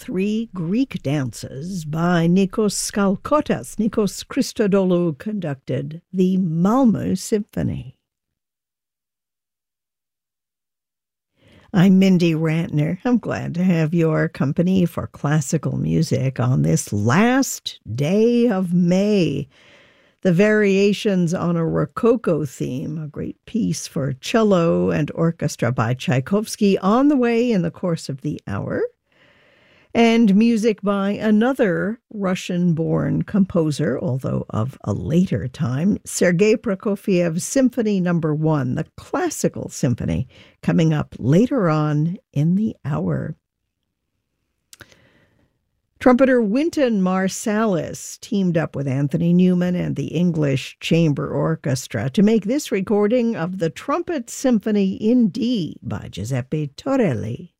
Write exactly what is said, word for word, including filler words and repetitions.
three Greek dances by Nikos Skalkotas. Nikos Christodoulou conducted the Malmö Symphony. I'm Mindy Rantner. I'm glad to have your company for classical music on this last day of May. The Variations on a Rococo Theme, a great piece for cello and orchestra by Tchaikovsky, on the way in the course of the hour. And music by another Russian-born composer, although of a later time, Sergei Prokofiev's Symphony Number One, the classical symphony, coming up later on in the hour. Trumpeter Wynton Marsalis teamed up with Anthony Newman and the English Chamber Orchestra to make this recording of the Trumpet Symphony in D by Giuseppe Torelli.